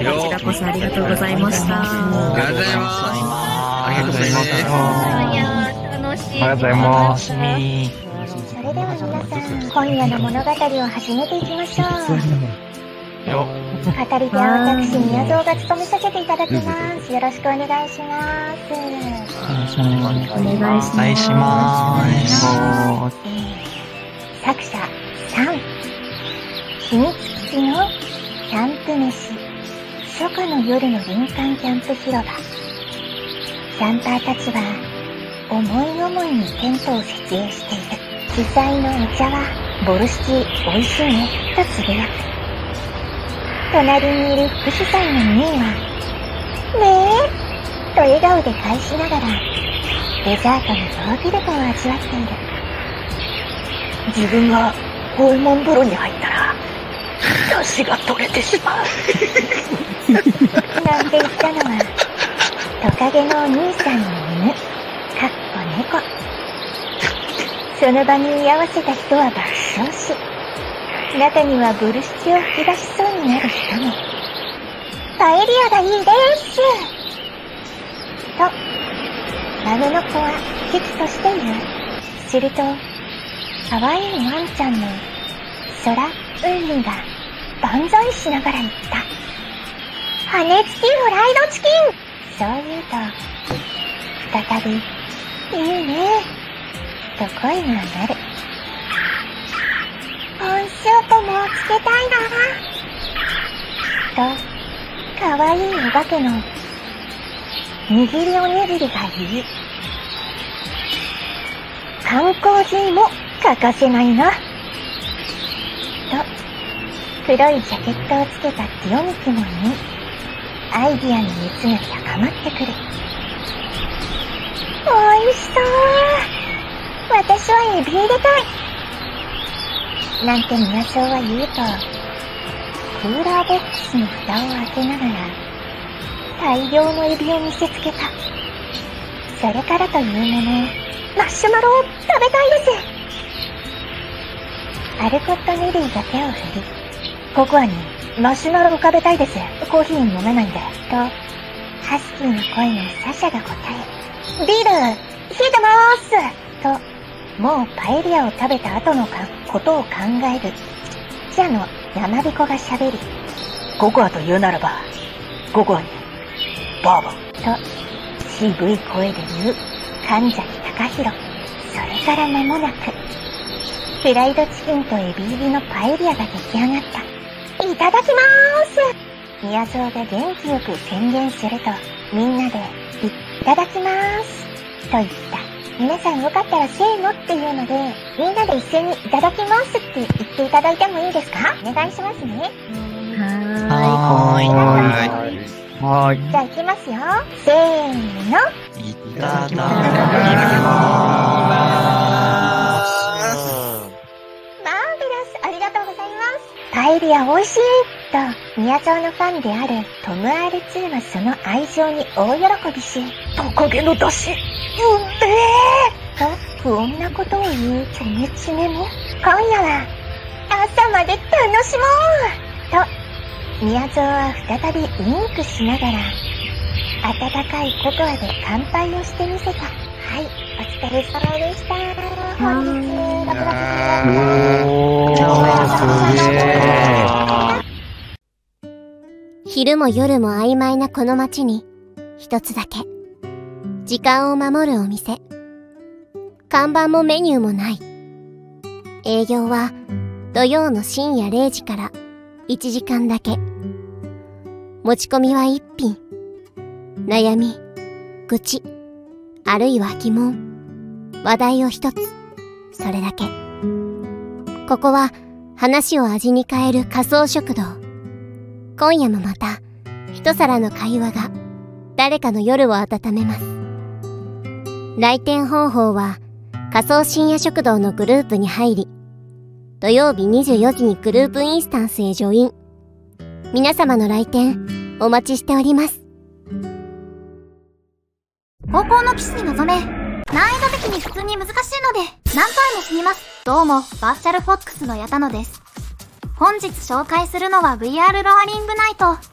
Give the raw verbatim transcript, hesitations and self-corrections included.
ちらこそありがとうございました。 ありがとうございます。ありがとうございます。 いやー、楽しい。 ありがとうございます。 それでは皆さん、今夜の物語を始めていきましょう。 よ語り手は私、宮蔵が務めさせていただきます。よろしくお願いします。 お願いします。お願いしお願いします。 作者さん、秘密基地のキャンプ飯、初夏の夜の林間キャンプ広場。キャンパーたちは思い思いにテントを設営している。主催のお茶はボルシチ美味しいねとつぶやく。隣にいる副主催のミーはねえと笑顔で返しながらデザートのヨーグルトを味わっている。 自分が訪問風呂に入ったら出汁が取れてしまうなんて言ったのはトカゲのお兄さんの犬、かっこ猫。その場に居合わせた人は爆笑し、中にはボルシチを吹き出しそうになる人も。パエリアがいいですとマグの子は危機として言う。すると可愛いワンちゃんのソラ・ウンリが万歳しながら言った。羽根付きフライドチキン。そう言うと再びいいねと声が上がる。ポンショートもつけたいなと可愛いお化けの握りおにぎりが言う。缶コーヒーも欠かせないなと黒いジャケットをつけたティオミキも言い、アイディアの熱が高まってくる。おいしそう。私はエビ入れたいなんて宮蔵は言うと、クーラーボックスの蓋を開けながら大量のエビを見せつけた。それからというもの、マシュマロを食べたいです。アルコットネリーが手を振り、ココアにマシュマロを食べたいです。コーヒー飲めないんで。と、ハスキーの声のサシャが答え、ビール、冷えてまーすと、もうパエリアを食べた後のかことを考える。記者の山彦が喋り、 ココアと言うならば、ココアに、バーボン。 と、渋い声で言う、神崎隆弘。それから間もなく、フライドチキンとエビ入りのパエリアが出来上がった。いただきまーす。宮蔵が元気よく宣言すると、みんなで、いただきまーす。と言った。皆さんよかったらせーのっていうので、みんなで一斉にいただきますって言っていただいてもいいですか？お願いしますね。 はーい。 はーい。はーい。 じゃあ行きますよ。せーの。 いただきます。 マーベラス、ありがとうございます。パエリア美味しいと、宮蔵のファンであるトム アールツー はその愛情に大喜びし、 トカゲの出汁、うんめと不穏なことを言うチョメチメも、今夜は朝まで楽しもうと、宮蔵は再びウインクしながら、温かいココアで乾杯をしてみせた。はい、お疲れ様でした。本日、ろくがつおー、すげー。 昼も夜も曖昧なこの街に、一つだけ、時間を守るお店。看板もメニューもない。営業は土曜の深夜れいじからいちじかんだけ。持ち込みは一品。悩み、愚痴、あるいは疑問、話題を一つ。それだけ。ここは話を味に変える仮想食堂。今夜もまた一皿の会話が誰かの夜を温めます。来店方法は仮想深夜食堂のグループに入り、土曜日にじゅうよじにグループインスタンスへジョイン。皆様の来店お待ちしております。 高校の騎士に臨め。難易度的に普通に難しいので何回も死にます。どうもバーチャルフォックスの矢田野です。本日紹介するのは ブイアール ロアリングナイト。